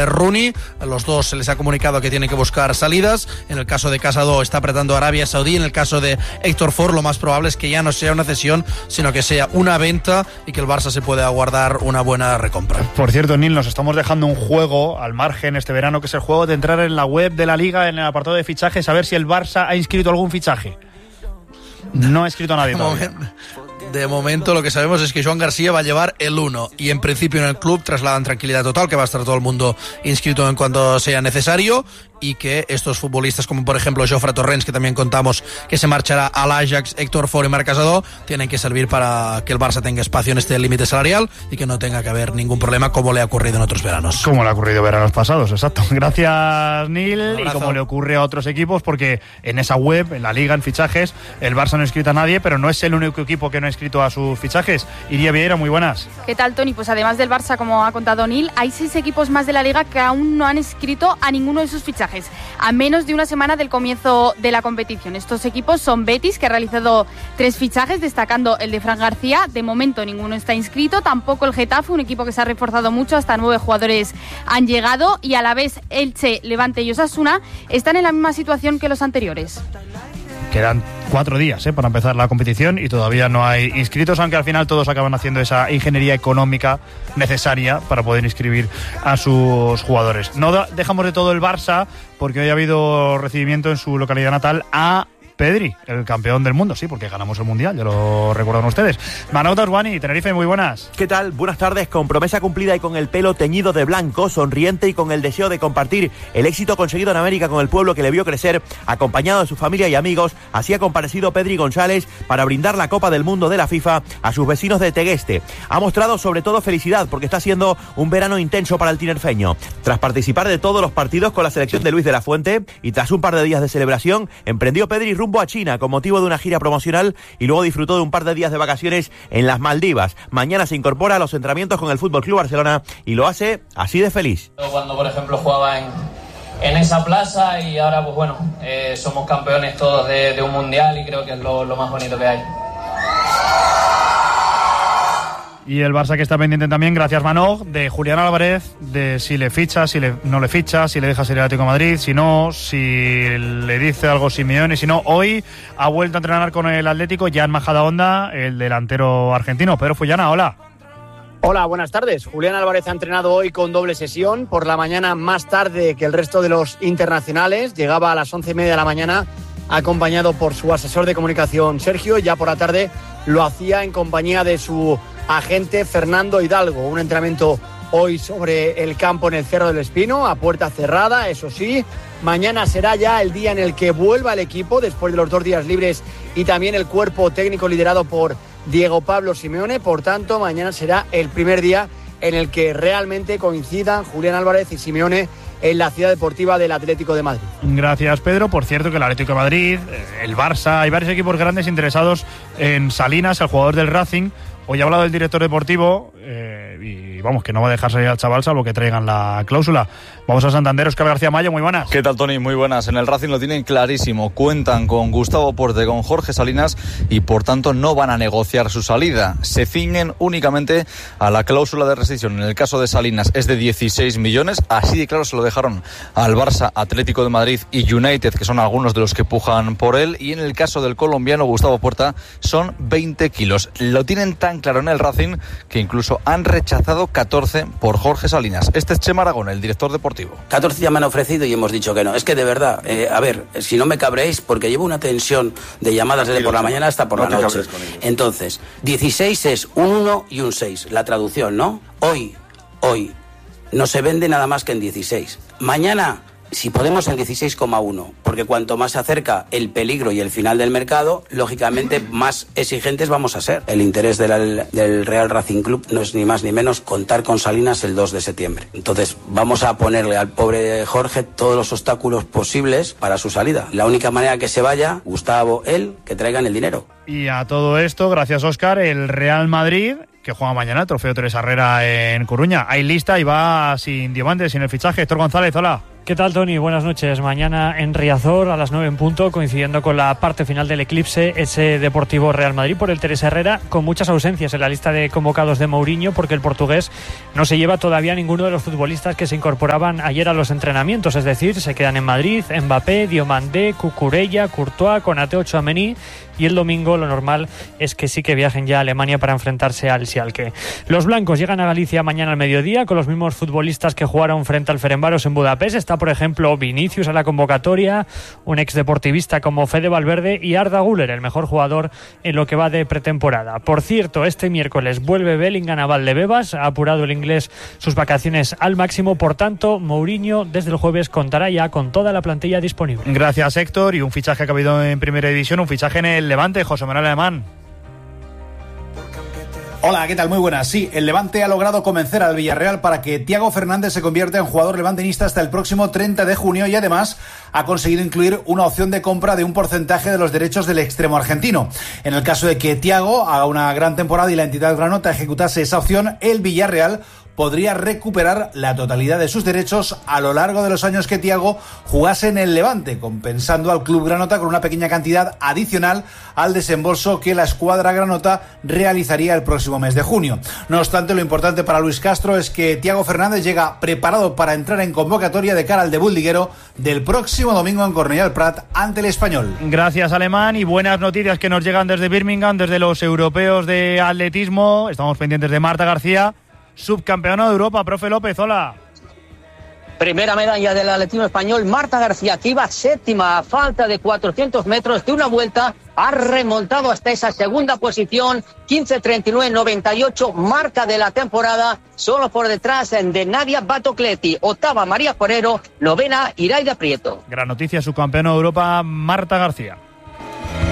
Rooney. Los dos se les ha comunicado que tienen que buscar salidas. En el caso de Casado está apretando Arabia Saudí. En el caso de Héctor Ford, lo más probable es que ya no sea una cesión, sino que sea una venta y que el Barça se pueda aguardar una buena recompra. Por cierto, Nil, nos estamos dejando un juego al margen este verano, que es el juego de entrar en la web de la Liga, en el apartado de fichajes, a ver si el Barça ha inscrito algún fichaje. No ha inscrito a nadie todavía. De momento lo que sabemos es que Joan García va a llevar el 1 y en principio en el club trasladan tranquilidad total, que va a estar todo el mundo inscrito en cuanto sea necesario, y que estos futbolistas como por ejemplo Jofre Torrents, que también contamos que se marchará al Ajax, Héctor Ford y Marc Casado, tienen que servir para que el Barça tenga espacio en este límite salarial y que no tenga que haber ningún problema como le ha ocurrido en otros veranos. Como le ha ocurrido veranos pasados, exacto. Gracias, Nil. Y como le ocurre a otros equipos, porque en esa web, en la Liga, en fichajes, el Barça no ha inscrito a nadie, pero no es el único equipo que no ha inscrito a sus fichajes. Iria Vieira, muy buenas. ¿Qué tal, Tony? Pues además del Barça, como ha contado Nil, hay 6 equipos más de la Liga que aún no han inscrito a ninguno de sus fichajes, a menos de una semana del comienzo de la competición. Estos equipos son Betis, que ha realizado 3 fichajes, destacando el de Fran García. De momento ninguno está inscrito, tampoco el Getafe, un equipo que se ha reforzado mucho, hasta 9 jugadores han llegado, y a la vez Elche, Levante y Osasuna están en la misma situación que los anteriores. Quedan 4 días para empezar la competición y todavía no hay inscritos, aunque al final todos acaban haciendo esa ingeniería económica necesaria para poder inscribir a sus jugadores. No dejamos de todo el Barça, porque hoy ha habido recibimiento en su localidad natal a Pedri, el campeón del mundo, sí, porque ganamos el Mundial, ya lo recuerdan ustedes. Manolo Taswani, Tenerife, muy buenas. ¿Qué tal? Buenas tardes. Con promesa cumplida y con el pelo teñido de blanco, sonriente y con el deseo de compartir el éxito conseguido en América con el pueblo que le vio crecer, acompañado de su familia y amigos, así ha comparecido Pedri González para brindar la Copa del Mundo de la FIFA a sus vecinos de Tegueste. Ha mostrado sobre todo felicidad porque está siendo un verano intenso para el tinerfeño. Tras participar de todos los partidos con la selección de Luis de la Fuente y tras un par de días de celebración, emprendió Pedri rumbo a China con motivo de una gira promocional y luego disfrutó de un par de días de vacaciones en las Maldivas. Mañana se incorpora a los entrenamientos con el FC Barcelona y lo hace así de feliz. Cuando por ejemplo jugaba en esa plaza y ahora pues bueno, somos campeones todos de un mundial y creo que es lo más bonito que hay. Y el Barça que está pendiente también, gracias Manoj, de Julián Álvarez, de si le ficha, no le ficha, si le deja ser el Atlético de Madrid, si no, si le dice algo Simeone, si no. Hoy ha vuelto a entrenar con el Atlético Jan Majadahonda, el delantero argentino. Pedro Fullana, hola. Hola, buenas tardes. Julián Álvarez ha entrenado hoy con doble sesión, por la mañana más tarde que el resto de los internacionales, llegaba a las 11:30 de la mañana acompañado por su asesor de comunicación Sergio, ya por la tarde lo hacía en compañía de su agente Fernando Hidalgo. Un entrenamiento hoy sobre el campo en el Cerro del Espino, a puerta cerrada, eso sí. Mañana será ya el día en el que vuelva el equipo, después de los 2 días libres, y también el cuerpo técnico liderado por Diego Pablo Simeone. Por tanto, mañana será el primer día en el que realmente coincidan Julián Álvarez y Simeone en la ciudad deportiva del Atlético de Madrid. Gracias, Pedro. Por cierto, que el Atlético de Madrid, el Barça, hay varios equipos grandes interesados en Salinas, el jugador del Racing. Hoy ha hablado el director deportivo y vamos, que no va a dejar salir al chaval salvo que traigan la cláusula. Vamos a Santander, Óscar García Mayo, muy buenas. ¿Qué tal, Tony? Muy buenas. En el Racing lo tienen clarísimo. Cuentan con Gustavo Porte, con Jorge Salinas y por tanto no van a negociar su salida. Se ciñen únicamente a la cláusula de rescisión. En el caso de Salinas es de 16 millones. Así de claro se lo dejaron al Barça, Atlético de Madrid y United, que son algunos de los que pujan por él. Y en el caso del colombiano Gustavo Porta son 20 kilos. Lo tienen tan claro en el Racing que incluso han rechazado 14 por Jorge Salinas. Este es Chema Aragón, el director deportivo. 14 ya me han ofrecido y hemos dicho que no. Es que de verdad, a ver, si no me cabréis, porque llevo una tensión de llamadas desde por la mañana hasta por la noche. Entonces, 16 es un 1 y un 6, la traducción, ¿no? Hoy, no se vende nada más que en 16. Mañana, si podemos, en 16,1, porque cuanto más se acerca el peligro y el final del mercado, lógicamente más exigentes vamos a ser. El interés del Real Racing Club no es ni más ni menos contar con Salinas el 2 de septiembre. Entonces vamos a ponerle al pobre Jorge todos los obstáculos posibles para su salida. La única manera que se vaya, Gustavo, él, que traigan el dinero. Y a todo esto, gracias Óscar, el Real Madrid, que juega mañana el Trofeo Teresa Herrera en Coruña. Hay lista y va sin diamantes, sin el fichaje. Héctor González, hola. ¿Qué tal, Tony? Buenas noches. Mañana en Riazor a las 9 en punto, coincidiendo con la parte final del eclipse, ese Deportivo Real Madrid por el Teresa Herrera, con muchas ausencias en la lista de convocados de Mourinho, porque el portugués no se lleva todavía ninguno de los futbolistas que se incorporaban ayer a los entrenamientos, es decir, se quedan en Madrid Mbappé, Diomandé, Cucurella, Courtois, Konaté, Tchouaméni, y el domingo lo normal es que sí que viajen ya a Alemania para enfrentarse al Schalke. Los blancos llegan a Galicia mañana al mediodía con los mismos futbolistas que jugaron frente al Ferencváros en Budapest. Está, por ejemplo, Vinicius a la convocatoria, un exdeportivista como Fede Valverde y Arda Güler, el mejor jugador en lo que va de pretemporada. Por cierto, este miércoles vuelve Bellingham a Valdebebas, ha apurado el inglés sus vacaciones al máximo, por tanto, Mourinho desde el jueves contará ya con toda la plantilla disponible. Gracias, Héctor. Y un fichaje que ha habido en Primera División, un fichaje en el Levante, José Manuel Alemán. Hola, ¿qué tal? Muy buenas. Sí, el Levante ha logrado convencer al Villarreal para que Thiago Fernández se convierta en jugador levantinista hasta el próximo 30 de junio y además ha conseguido incluir una opción de compra de un porcentaje de los derechos del extremo argentino. En el caso de que Thiago haga una gran temporada y la entidad granota ejecutase esa opción, el Villarreal podría recuperar la totalidad de sus derechos a lo largo de los años que Thiago jugase en el Levante, compensando al club granota con una pequeña cantidad adicional al desembolso que la escuadra granota realizaría el próximo mes de junio. No obstante, lo importante para Luis Castro es que Thiago Fernández llega preparado para entrar en convocatoria de cara al debut liguero del próximo domingo en Cornellà del Prat ante el Español. Gracias, Alemán, y buenas noticias que nos llegan desde Birmingham, desde los europeos de atletismo. Estamos pendientes de Marta García, subcampeona de Europa. Profe López, hola. Primera medalla del atletismo español, Marta García, que iba séptima a falta de 400 metros de una vuelta, ha remontado hasta esa segunda posición, 15:39:98, marca de la temporada, solo por detrás de Nadia Batocletti, octava María Forero, novena Iraida Prieto. Gran noticia, subcampeona de Europa, Marta García.